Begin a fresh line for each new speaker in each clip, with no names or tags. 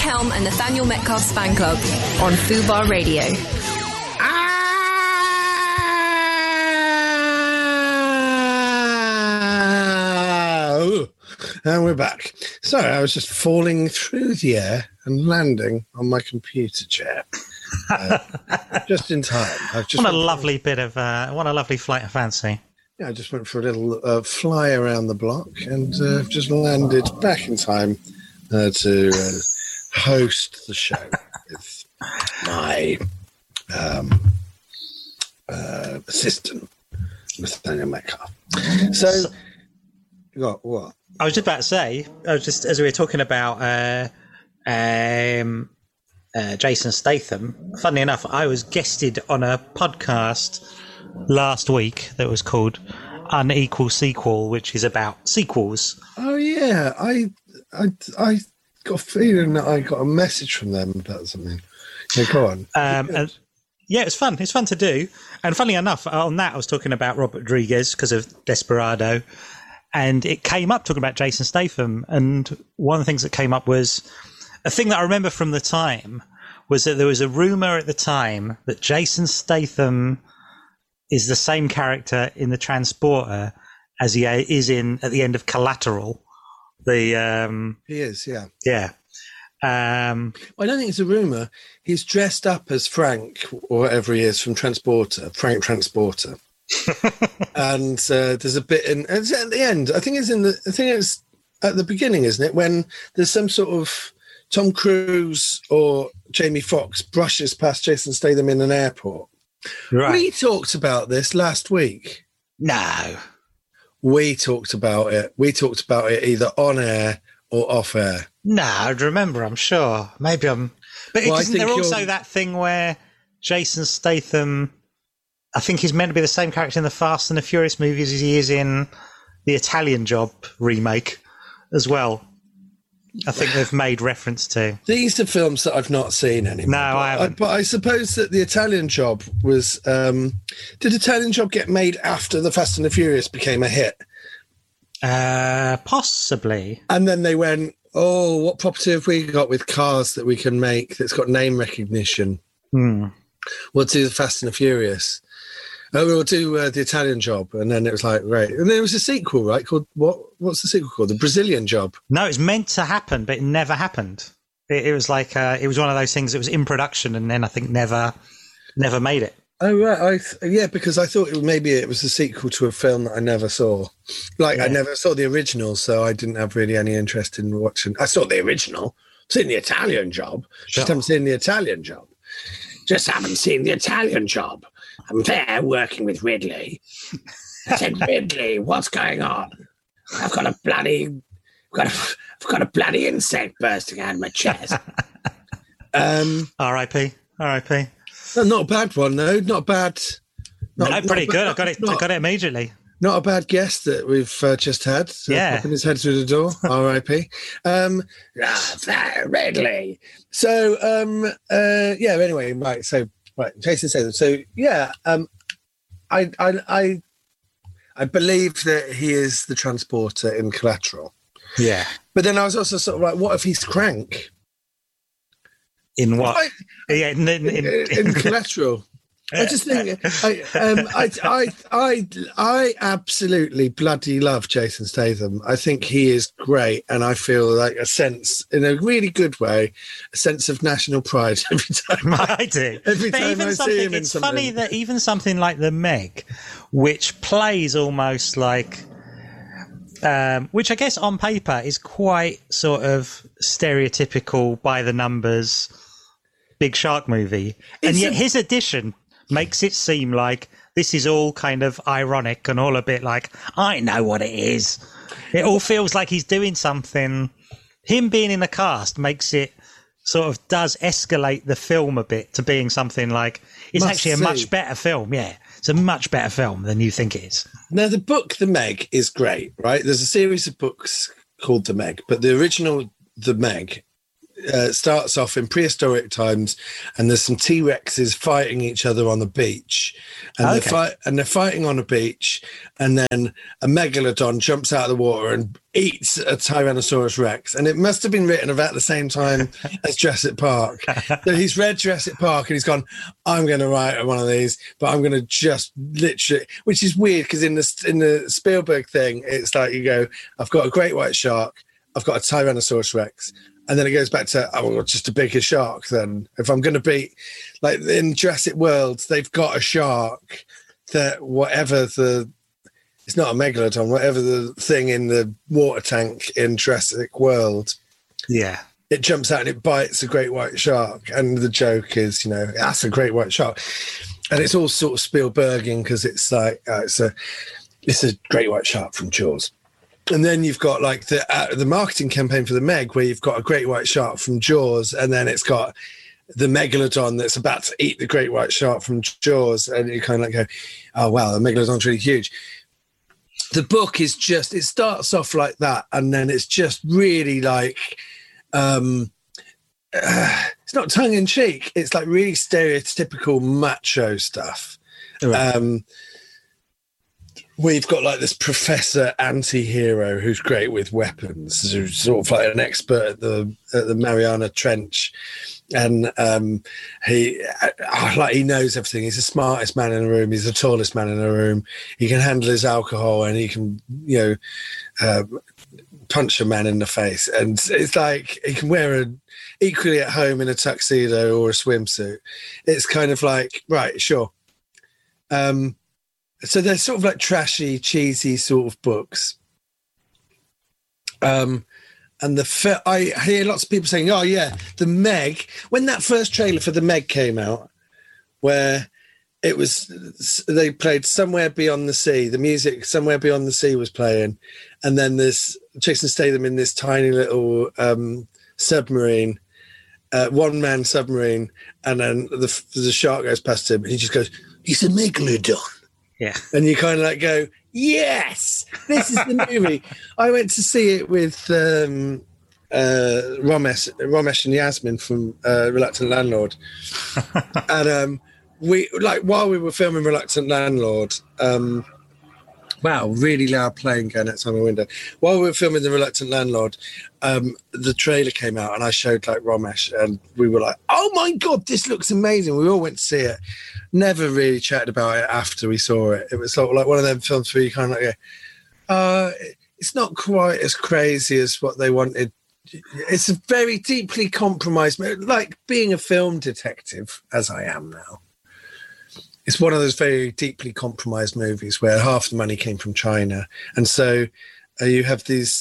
Helm and Nathaniel Metcalf's fan club on Fubar Radio.
And we're back. Sorry, I was just falling through the air and landing on my computer chair. Just in time.
What a lovely flight of fancy.
Yeah, I just went for a little fly around the block and just landed back in time to host the show with my assistant, Nathaniel Metcalf. So, what?
I was just about to say, as we were talking about Jason Statham, funnily enough, I was guested on a podcast last week that was called Unequal Sequel, which is about sequels.
Oh yeah, I got a feeling that I got a message from them about something. Yeah, go on.
Yeah, it's fun. It's fun to do. And funnily enough, on that I was talking about Robert Rodriguez because of Desperado, and it came up talking about Jason Statham. And one of the things that came up was a thing that I remember from the time was that there was a rumor at the time that Jason Statham is the same character in The Transporter as he is at the end of Collateral. He
is, yeah.
Yeah.
I don't think it's a rumour. He's dressed up as Frank, or whatever he is, from Transporter, Frank Transporter. And there's a bit it's at the end. I think it's at the beginning, isn't it? When there's some sort of Tom Cruise or Jamie Foxx brushes past Jason Statham in an airport. Right. We talked about this last week.
No.
We talked about it. We talked about it either on air or off air.
No, I'd remember, I'm sure. Maybe I'm... But isn't there also that thing where Jason Statham, I think he's meant to be the same character in the Fast and the Furious movies as he is in the Italian Job remake as well? I think they've made reference to.
These are films that I've not seen anymore.
No, I haven't.
But I suppose that the Italian Job was... did Italian Job get made after the Fast and the Furious became a hit?
Possibly.
And then they went, oh, what property have we got with cars that we can make that's got name recognition? We'll do the Fast and the Furious. Oh, we'll do the Italian Job. And then it was like, right. And there was a sequel, right? Called what's the sequel called? The Brazilian Job.
No, it was meant to happen, but it never happened. It was like, it was one of those things that was in production and then I think never made it.
Oh, right. Because I thought maybe it was a sequel to a film that I never saw. I never saw the original, so I didn't have really any interest in watching. I saw the original. I've seen the Italian Job.
Sure.
Just haven't seen the Italian Job. Just haven't seen the Italian Job. I'm there working with Ridley. I said, Ridley, what's going on? I've got a bloody insect bursting out of my chest.
R.I.P.
No, not a bad one, though. Not bad.
Pretty good. I got it immediately.
Not a bad guest that we've just had. Popping his head through the door. R.I.P. Ridley. So, anyway, right. So, Jason Statham. So, I believe that he is the Transporter in Collateral.
Yeah.
But then I was also sort of like, what if he's Crank?
In what?
In Collateral. I just think I absolutely bloody love Jason Statham. I think he is great, and I feel like a sense, in a really good way, a sense of national pride every time.
I do.
Every time I see him in
it's
something.
Funny that even something like The Meg, which plays almost like, which I guess on paper is quite sort of stereotypical by the numbers big shark movie, and yet his edition makes it seem like this is all kind of ironic and all a bit like, I know what it is. It all feels like he's doing something. Him being in the cast makes it sort of does escalate the film a bit to being something like, it's actually a much better film. Yeah, it's a much better film than you think it is.
Now, the book, The Meg, is great, right? There's a series of books called The Meg, but the original The Meg starts off in prehistoric times, and there's some T-Rexes fighting each other on the beach, and they're fighting on a beach, and then a megalodon jumps out of the water and eats a Tyrannosaurus Rex, and it must have been written about the same time as Jurassic Park. So he's read Jurassic Park and he's gone, I'm going to write one of these, but I'm going to just literally, which is weird because in the Spielberg thing, it's like you go, I've got a great white shark, I've got a Tyrannosaurus Rex. And then it goes back to, just a bigger shark then. If I'm going to beat, like in Jurassic World, they've got a shark that it's not a megalodon, whatever the thing in the water tank in Jurassic World.
Yeah.
It jumps out and it bites a great white shark. And the joke is, that's a great white shark. And it's all sort of Spielbergian because it's like, it's a great white shark from Jaws. And then you've got like the marketing campaign for the Meg, where you've got a great white shark from Jaws, and then it's got the megalodon that's about to eat the great white shark from Jaws, and you kind of like go, oh wow, the megalodon's really huge. The book is just, it starts off like that, and then it's just really like, it's not tongue in cheek. It's like really stereotypical macho stuff. Right. We've got like this professor anti-hero who's great with weapons, who's sort of like an expert at the Mariana Trench, and he knows everything. He's the smartest man in the room. He's the tallest man in the room. He can handle his alcohol, and he can punch a man in the face. And it's like he can wear equally at home in a tuxedo or a swimsuit. It's kind of like, right, sure. So they're sort of like trashy, cheesy sort of books. And I hear lots of people saying, oh yeah, the Meg, when that first trailer for the Meg came out, where they played Somewhere Beyond the Sea, the music Somewhere Beyond the Sea was playing, and then there's Jason Statham in this tiny little submarine, one-man submarine, and then the shark goes past him, and he just goes, he's a megalodon.
Yeah.
And you kind of like go, yes, this is the movie. I went to see it with Ramesh and Yasmin from Reluctant Landlord. And while we were filming Reluctant Landlord, wow, really loud plane going outside my window. While we were filming The Reluctant Landlord, the trailer came out and I showed like Ramesh, and we were like, oh my God, this looks amazing. We all went to see it. Never really chatted about it after we saw it. It was sort of like one of them films where you kind of like go, it's not quite as crazy as what they wanted. It's a very deeply compromised, like being a film detective, as I am now. It's one of those very deeply compromised movies where half the money came from China. And so you have these,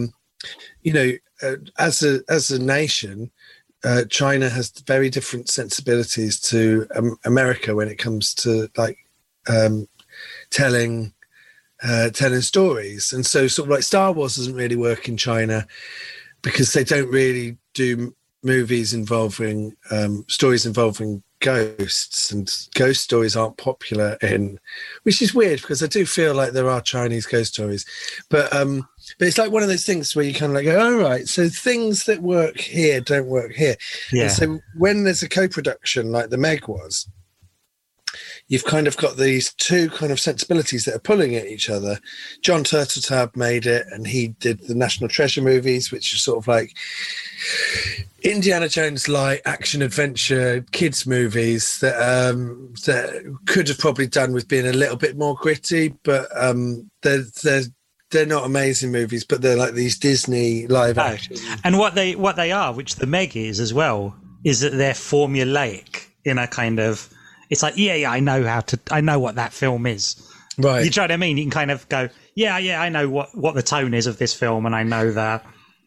as a nation, China has very different sensibilities to America when it comes to like telling stories. And so sort of like Star Wars doesn't really work in China because they don't really do movies involving stories involving ghosts, and ghost stories aren't popular which is weird because I do feel like there are Chinese ghost stories, but it's like one of those things where you kind of like go, all right, so things that work here don't work here. Yeah. And so when there's a co-production like the Meg was, you've kind of got these two kind of sensibilities that are pulling at each other. John Turteltaub made it, and he did the National Treasure movies, which are sort of like Indiana Jones light action adventure kids movies that could have probably done with being a little bit more gritty, but they're not amazing movies, but they're like these Disney live action.
And what they are, which the Meg is as well, is that they're formulaic in a kind of, it's like, I know what that film is. Right. You know what I mean? You can kind of go, I know what the tone is of this film, and I know that.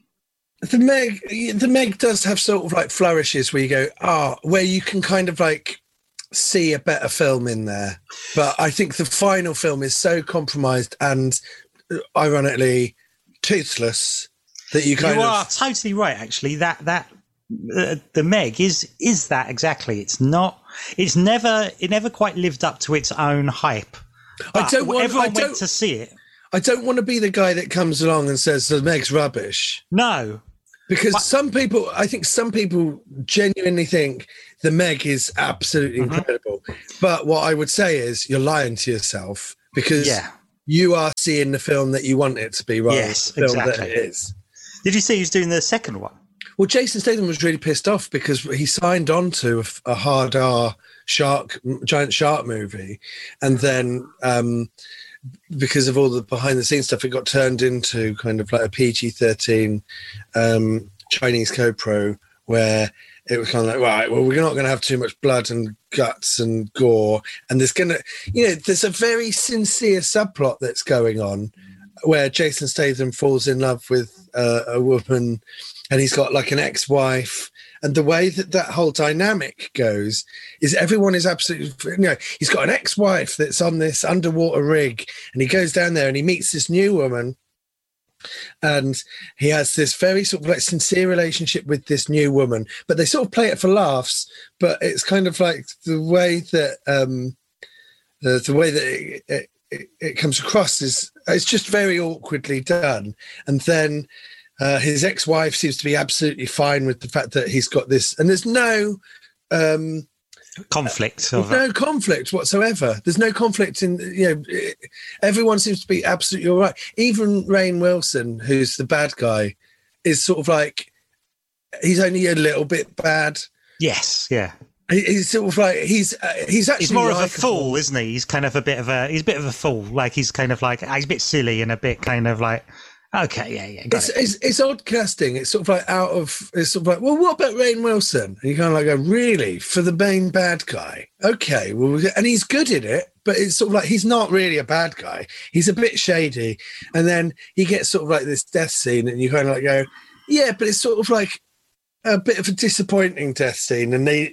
The Meg does have sort of like flourishes where you go, where you can kind of like see a better film in there. But I think the final film is so compromised and ironically toothless that you are
totally right. Actually, that the Meg is that exactly. It never quite lived up to its own hype. Everyone went to see it.
I don't want to be the guy that comes along and says the Meg's rubbish.
No.
Because some people genuinely think The Meg is absolutely incredible. But what I would say is you're lying to yourself, because you are seeing the film that you want it to be, rather than the film that it is.
Did you see he's doing the second one?
Well, Jason Statham was really pissed off because he signed on to a hard R giant shark movie, and then because of all the behind the scenes stuff, it got turned into kind of like a PG-13 Chinese co-pro, where it was kind of like, right, well, we're not going to have too much blood and guts and gore, and there's a very sincere subplot that's going on where Jason Statham falls in love with a woman, and he's got like an ex-wife. And the way that whole dynamic goes is everyone is absolutely, he's got an ex-wife that's on this underwater rig, and he goes down there and he meets this new woman, and he has this very sort of like sincere relationship with this new woman, but they sort of play it for laughs. But it's kind of like the way that it comes across is it's just very awkwardly done. And then his ex-wife seems to be absolutely fine with the fact that he's got this, and there's no
conflict.
No conflict whatsoever. There's no conflict in, everyone seems to be absolutely all right. Even Rainn Wilson, who's the bad guy, is sort of like, he's only a little bit bad.
Yes, yeah.
He's sort of like, he's actually,
he's more of a fool, isn't he? He's kind of a bit of a fool. Like he's kind of like, he's a bit silly and a bit kind of like, okay, yeah.
It's odd casting. It's sort of like well, what about Rainn Wilson? And you kind of like go, really? For the main bad guy? Okay, well, and he's good in it, but it's sort of like, he's not really a bad guy. He's a bit shady. And then he gets sort of like this death scene, and you kind of like go, yeah, but it's sort of like a bit of a disappointing death scene. And they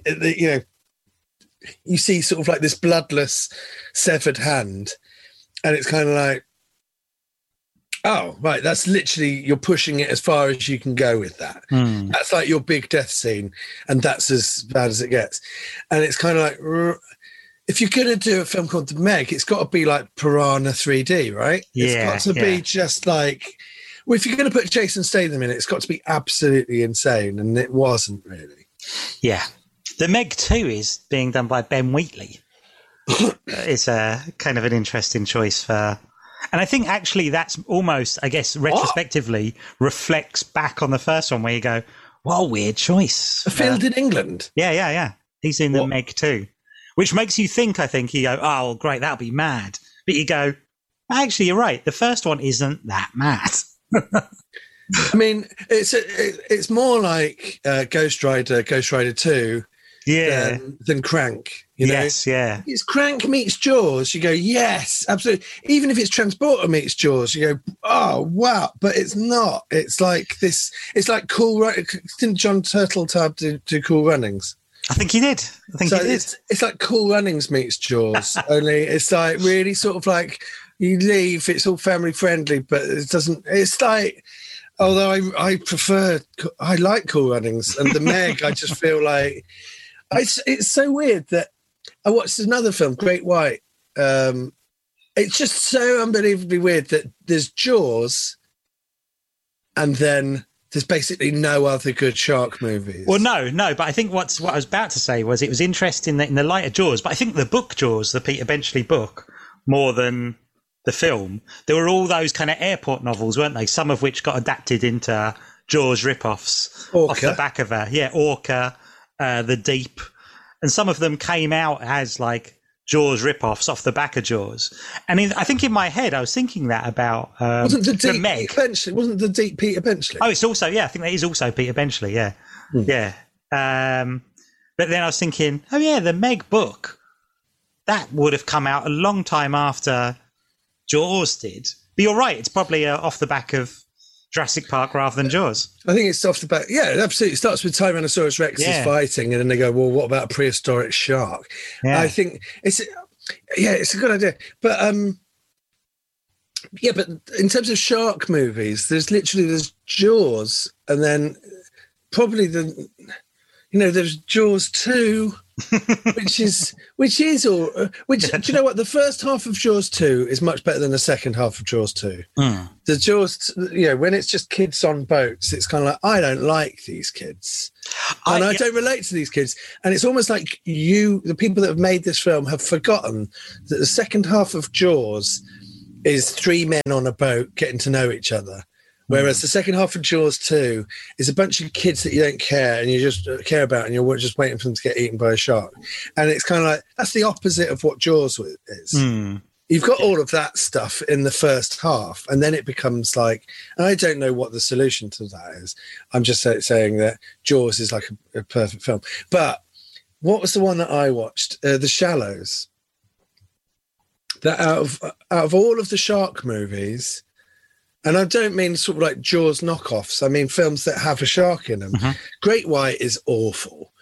you see sort of like this bloodless severed hand, and it's kind of like, oh, right, that's literally, you're pushing it as far as you can go with that. That's like your big death scene, and that's as bad as it gets. And it's kind of like, if you're going to do a film called The Meg, it's got to be like Piranha 3D, right?
Yeah,
it's got to be just like, well, if you're going to put Jason Statham in it, it's got to be absolutely insane, and it wasn't really.
Yeah. The Meg 2 is being done by Ben Wheatley. It's a kind of an interesting choice for... And I think actually that's almost, I guess, retrospectively reflects back on the first one, where you go, what a weird choice.
Filmed in England?
Yeah. He's in the Meg too. Which makes you think, I think, you go, oh, great, that'll be mad. But you go, actually, you're right. The first one isn't that mad.
I mean, it's more like Ghost Rider 2 than Crank.
Yes, yeah.
It's Crank meets Jaws. You go, yes, absolutely. Even if it's Transporter meets Jaws, you go, oh, wow. But it's not. It's like this. It's like Cool. Didn't John Turteltaub do Cool Runnings?
I think he did. He did.
It's like Cool Runnings meets Jaws. Only it's like really sort of like you leave. It's all family friendly, but it doesn't. It's like. Although I like Cool Runnings, and The Meg, I just feel like it's so weird that I watched another film, Great White. It's just so unbelievably weird that there's Jaws, and then there's basically no other good shark movies.
Well, no, but I think what I was about to say was it was interesting that in the light of Jaws, but I think the book Jaws, the Peter Benchley book, more than the film, there were all those kind of airport novels, weren't they? Some of which got adapted into Jaws rip-offs off the back of her. Yeah, Orca, The Deep. And some of them came out as like Jaws rip-offs off the back of Jaws. And I think in my head, I was thinking that about
wasn't the Deep
Meg.
Peter Benchley? Wasn't the Deep Peter Benchley?
Oh, it's also, I think that is also Peter Benchley, yeah. Yeah. But then I was thinking, oh yeah, the Meg book, that would have come out a long time after Jaws did. But you're right, it's probably off the back of Jurassic Park rather than Jaws.
I think it's off the back. Yeah, it absolutely starts with Tyrannosaurus Rex is fighting, and then they go, well, what about a prehistoric shark? Yeah. I think it's a good idea. But but in terms of shark movies, there's Jaws, and then probably there's Jaws 2, which do you know what? The first half of Jaws 2 is much better than the second half of Jaws 2. The Jaws, when it's just kids on boats, it's kind of like, I don't like these kids. And I don't relate to these kids. And it's almost like the people that have made this film have forgotten that the second half of Jaws is 3 men on a boat getting to know each other. Whereas the second half of Jaws 2 is a bunch of kids that you don't care and you just care about, and you're just waiting for them to get eaten by a shark. And it's kind of like, that's the opposite of what Jaws is. You've got all of that stuff in the first half, and then it becomes like, and I don't know what the solution to that is. I'm just saying that Jaws is like a perfect film. But what was the one that I watched? The Shallows. That out of all of the shark movies, and I don't mean sort of like Jaws knockoffs, I mean films that have a shark in them. Great White is awful.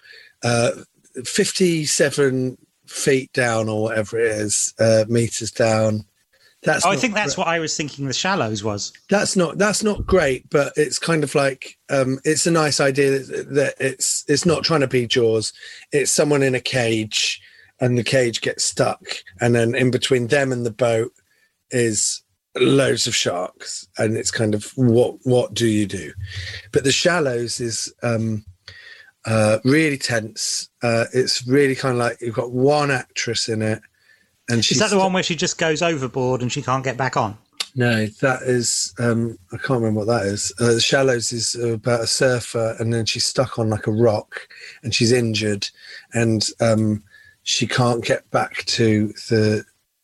57 feet down or whatever it is, meters down.
I think that's what I was thinking The Shallows was. That's
not great, but it's kind of like it's a nice idea that it's not trying to be Jaws. It's someone in a cage and the cage gets stuck, and then in between them and the boat is loads of sharks, and it's kind of what do you do? But The Shallows is really tense. It's really kind of like you've got one actress in it, and
is that the one where she just goes overboard and she can't get back on?
No, that is I can't remember what that is. The Shallows is about a surfer, and then she's stuck on like a rock, and she's injured, and she can't get back to the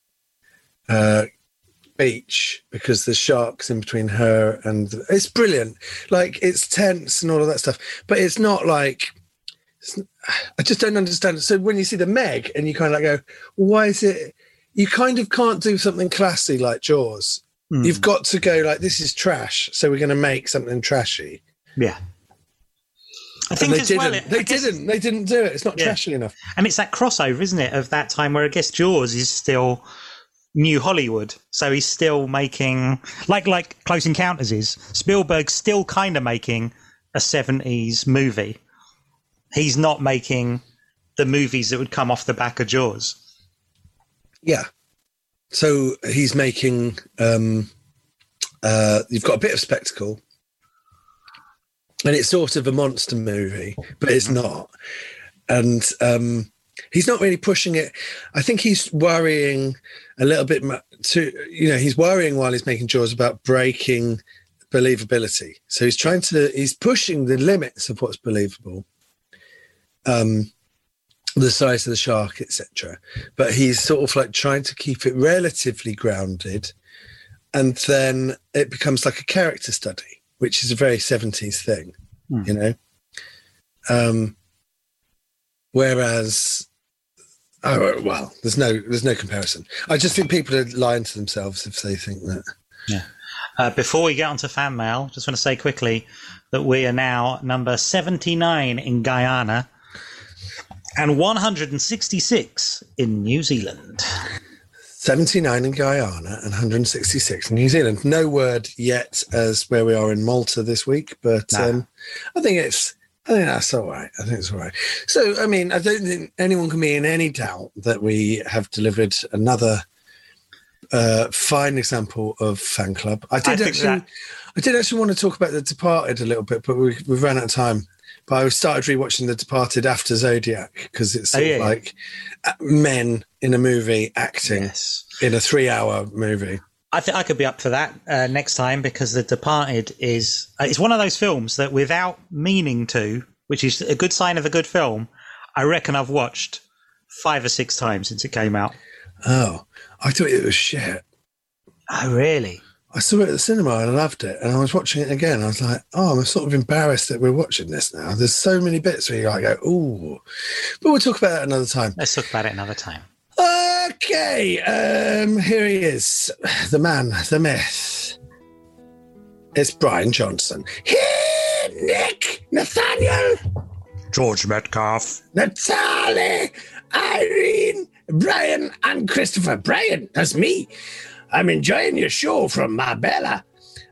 beach because the shark's in between her and it's brilliant. Like, it's tense and all of that stuff, but it's not like, I just don't understand. So when you see the Meg and you kind of like go, why is it, you kind of can't do something classy like Jaws. You've got to go like, this is trash, so we're going to make something trashy.
Yeah. I think
they didn't do it. It's not trashy enough.
And it's that crossover, isn't it, of that time where I guess Jaws is still New Hollywood, so he's still making like Close Encounters is. Spielberg's still kind of making a 70s movie. He's not making the movies that would come off the back of Jaws.
Yeah. So he's making you've got a bit of spectacle, and it's sort of a monster movie, but it's not. And he's not really pushing it. I think he's worrying a little bit too, he's worrying while he's making Jaws about breaking believability. So he's pushing the limits of what's believable, the size of the shark, etc. But he's sort of like trying to keep it relatively grounded, and then it becomes like a character study, which is a very 70s thing, whereas, there's no comparison. I just think people are lying to themselves if they think that.
Yeah. Before we get onto fan mail, just want to say quickly that we are now number 79 in Guyana and 166 in New Zealand.
79 in Guyana and 166 in New Zealand. No word yet as where we are in Malta this week, but I think that's all right. I think it's all right. So, I mean, I don't think anyone can be in any doubt that we have delivered another fine example of fan club. I did actually want to talk about The Departed a little bit, but we've run out of time. But I started rewatching The Departed after Zodiac because it's sort of like men in a movie acting in a 3-hour movie.
I think I could be up for that next time, because The Departed is it's one of those films that without meaning to, which is a good sign of a good film, I reckon I've watched 5 or 6 times since it came out.
Oh, I thought it was shit.
Oh, really?
I saw it at the cinema and I loved it, and I was watching it again. I was like, I'm sort of embarrassed that we're watching this now. There's so many bits where you like go, ooh. But we'll talk about that another time.
Let's talk about it another time.
Okay, here he is, the man, the myth. It's Brian Johnson. Here, Nick, Nathaniel,
George Metcalf,
Natalie, Irene, Brian, and Christopher. Brian, that's me. I'm enjoying your show from Marbella.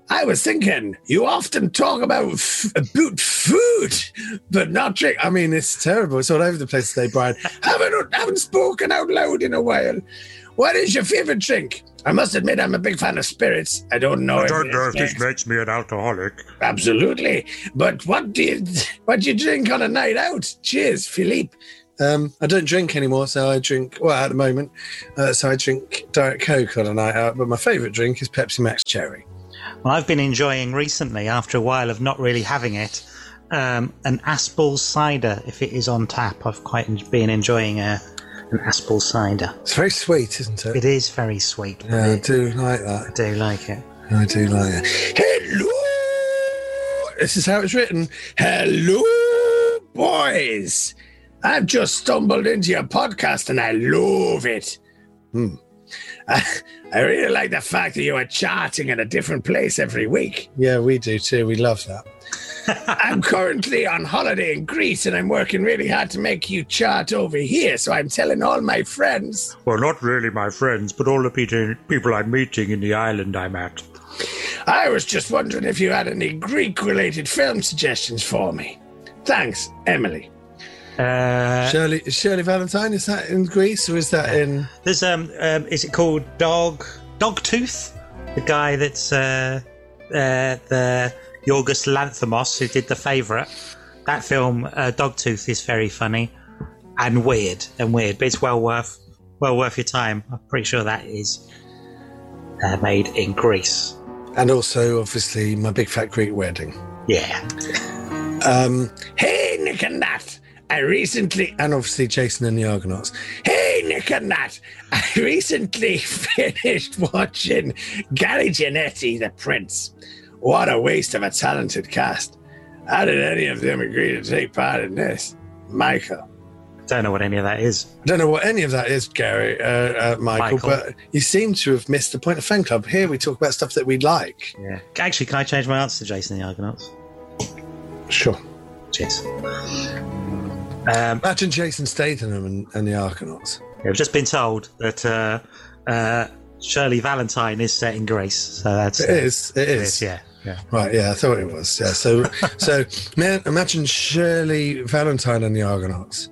I was thinking, you often talk about food, but not drink. I mean, it's terrible. It's all over the place today, Brian. haven't spoken out loud in a while. What is your favourite drink? I must admit, I'm a big fan of spirits. I don't know
if this makes me an alcoholic.
Absolutely. But what do you drink on a night out? Cheers, Philippe. I don't drink anymore, so I drink, at the moment, so I drink Diet Coke on a night out, but my favourite drink is Pepsi Max Cherry.
Well, I've been enjoying recently, after a while of not really having it, an Aspall cider, if it is on tap. I've quite been enjoying an Aspall cider.
It's very sweet, isn't it?
It is very sweet.
Yeah, I do like that.
I do like it.
I do like it. Hello! This is how it's written. Hello, boys! I've just stumbled into your podcast and I love it. I really like the fact that you are charting in a different place every week. Yeah, we do too. We love that. I'm currently on holiday in Greece and I'm working really hard to make you chart over here. So I'm telling all my friends.
Well, not really my friends, but all the people I'm meeting in the island I'm at.
I was just wondering if you had any Greek-related film suggestions for me. Thanks, Emily. Shirley Valentine, is that in Greece or is that in...
There's is it called Dogtooth? The guy that's the Yorgos Lanthimos who did The Favourite. That film, Dogtooth, is very funny and weird, but it's well worth your time. I'm pretty sure that is made in Greece.
And also, obviously, My Big Fat Greek Wedding.
Yeah.
Hey, Nick and Nat. And obviously Jason and the Argonauts. Hey, Nick and Nat. I recently finished watching Gary Janetti, The Prince. What a waste of a talented cast. How did any of them agree to take part in this? Michael.
Don't know what any of that is.
I don't know what any of that is, Gary, Michael, but you seem to have missed the point of Fan Club. Here we talk about stuff that we like.
Yeah. Actually, can I change my answer to Jason and the Argonauts?
Sure.
Cheers.
Imagine Jason Statham and the Argonauts.
Yeah, we've just been told that Shirley Valentine is set in Greece, so that's
it is.
Yeah.
Right, yeah, I thought it was. Yeah, so man, imagine Shirley Valentine and the Argonauts.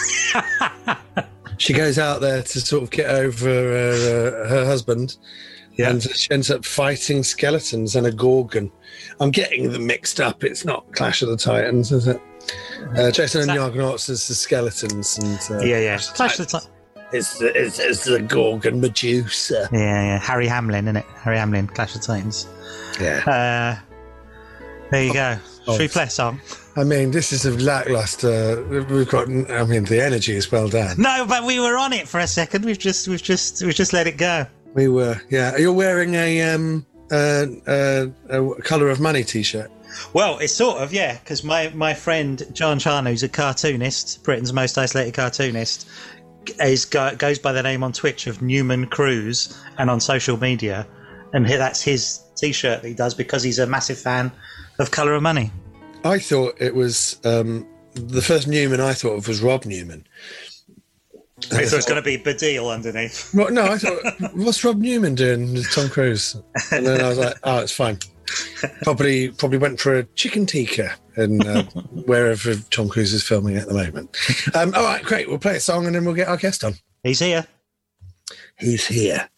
She goes out there to sort of get over her husband, and she ends up fighting skeletons and a gorgon. I'm getting them mixed up. It's not Clash of the Titans, is it? Jason and the Argonauts is the skeletons, and
Clash of the Titans.
It's the Gorgon Medusa.
Yeah. Harry Hamlin, isn't it? Harry Hamlin, Clash of Titans.
Yeah.
There you go. Should we play a song?
I mean, this is a lackluster. The energy is well done.
No, but we were on it for a second. We've just let it go.
We were. Yeah. You're wearing a Colour of Money t-shirt.
Well, it's sort of, yeah, because my friend John Charno, who's a cartoonist, Britain's most isolated cartoonist, goes by the name on Twitch of Newman Cruz and on social media, and that's his t-shirt that he does because he's a massive fan of Colour of Money.
I thought it was the first Newman I thought of was Rob Newman.
I thought it was going to be Badil underneath.
Well, no, I thought, what's Rob Newman doing with Tom Cruise? And then I was like, oh, it's fine. Probably went for a chicken tikka and wherever Tom Cruise is filming at the moment. All right, great. We'll play a song and then we'll get our guest on.
He's here.
He's here.